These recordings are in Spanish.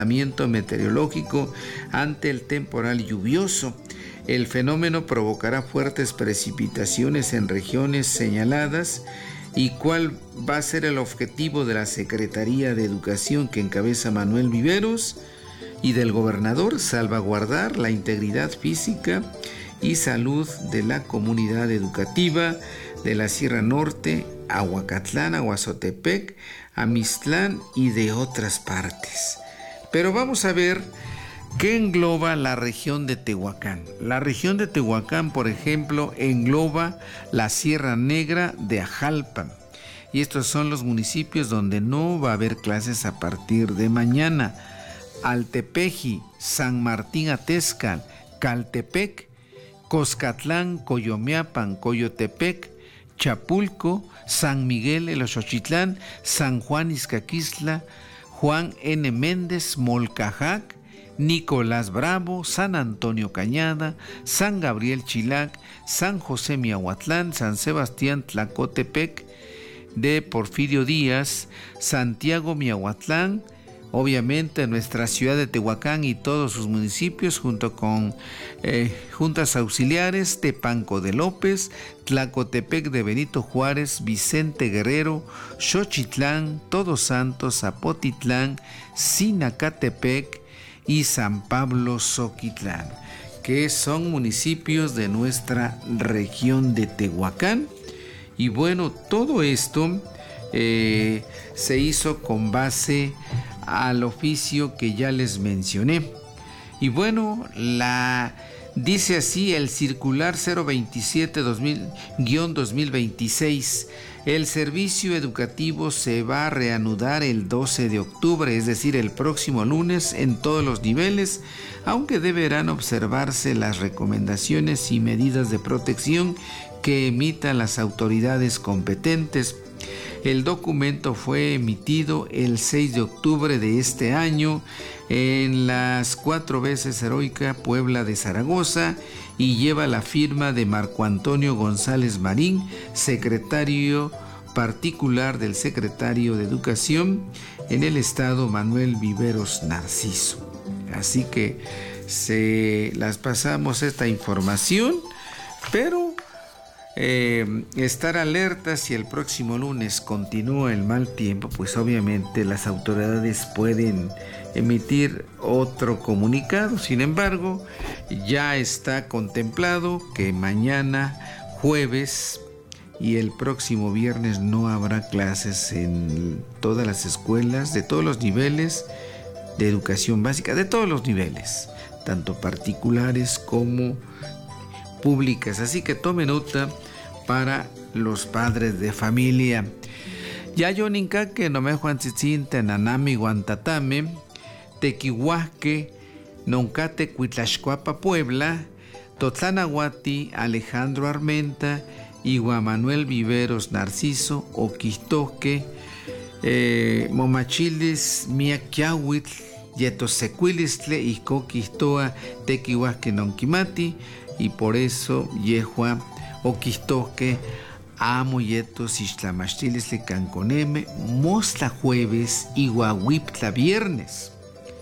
meteorológico ante el temporal lluvioso. El fenómeno provocará fuertes precipitaciones en regiones señaladas. ¿Y cuál va a ser el objetivo de la Secretaría de Educación que encabeza Manuel Viveros y del gobernador? Salvaguardar la integridad física y salud de la comunidad educativa de la Sierra Norte, Ahuacatlán, Aguazotepec, Amistlán y de otras partes. Pero vamos a ver qué engloba la región de Tehuacán. La región de Tehuacán, por ejemplo, engloba la Sierra Negra de Ajalpan. Y estos son los municipios donde no va a haber clases a partir de mañana. Altepeji, San Martín Atezcal, Caltepec, Coscatlán, Coyomeapan, Coyotepec, Chapulco, San Miguel El Xochitlán, San Juan Izcaquistla, Juan N. Méndez, Molcajac, Nicolás Bravo, San Antonio Cañada, San Gabriel Chilac, San José Miahuatlán, San Sebastián Tlacotepec, de Porfirio Díaz, Santiago Miahuatlán, obviamente nuestra ciudad de Tehuacán y todos sus municipios, junto con juntas auxiliares, Tepanco de López, Tlacotepec de Benito Juárez, Vicente Guerrero, Xochitlán, Todos Santos, Zapotitlán, Sinacatepec y San Pablo Zoquitlán, que son municipios de nuestra región de Tehuacán. Y bueno, todo esto se hizo con base al oficio que ya les mencioné. Y bueno, dice así el circular 027-2026. El servicio educativo se va a reanudar el 12 de octubre, es decir, el próximo lunes, en todos los niveles, aunque deberán observarse las recomendaciones y medidas de protección que emitan las autoridades competentes. El documento fue emitido el 6 de octubre de este año en las 4 veces heroica Puebla de Zaragoza y lleva la firma de Marco Antonio González Marín, secretario particular del secretario de Educación en el estado Manuel Viveros Narciso. Así que las pasamos esta información, pero estar alerta si el próximo lunes continúa el mal tiempo, pues obviamente las autoridades pueden emitir otro comunicado. Sin embargo, ya está contemplado que mañana jueves y el próximo viernes no habrá clases en todas las escuelas de todos los niveles de educación básica, de todos los niveles, tanto particulares como públicas. Así que tome nota para los padres de familia. Ya yo nincaque no me juan tzitzinte nanami guantatame tequihuasque noncate cuitlaxcuapa Puebla Totlanahuati Alejandro Armenta y Manuel Viveros Narciso Oquistosque Momachilis Miaquiahuitl Yetosequilistle y Coquistoa Tequihuasque Nonquimati. Y por eso yehua Oquistosque amo yetos ixtlamaxtilis le canconeme mostla jueves igua huiptla viernes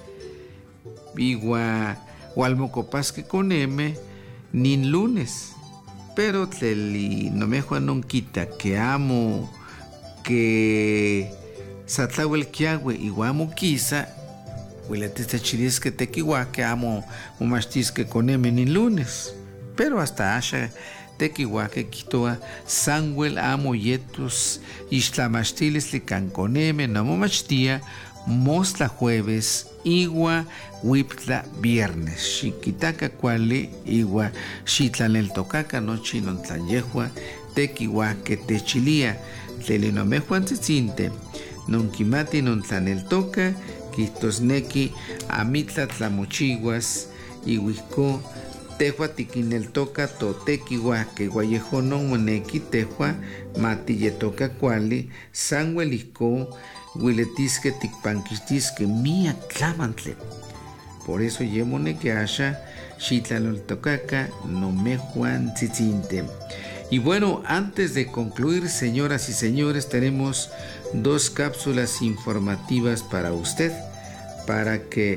igua hualmocopasque coneme nin lunes. Pero tleli no me juan non quita que amo que satlahuel kiagüe igua amo quisa huilatista chilisque tequihuaque amo momastisque coneme nin lunes. Pero hasta asha tequihuaque quitoa sanguel amo yetos ixtlamaxtilis li canconeme no momachtia mostla jueves igua huiptla viernes xiquitaca cuali igua xitlaneltocaca nochi nontlayehua tequihuaque techilia tlelinomejuan tzitzinte nonquimati nontlaneltoca quistosnequi amitla tlamochiguas ihuisco tehua tiquineltoca totequihuaque guayejonon monequi tehua matilletoca cuali sanguelisco huiletisque ticpanquistisque mía tlamantle. Por eso yemone que haya xitlaloltocaca no me juan tzitzinte. Y bueno, antes de concluir, señoras y señores, tenemos 2 cápsulas informativas para usted, para que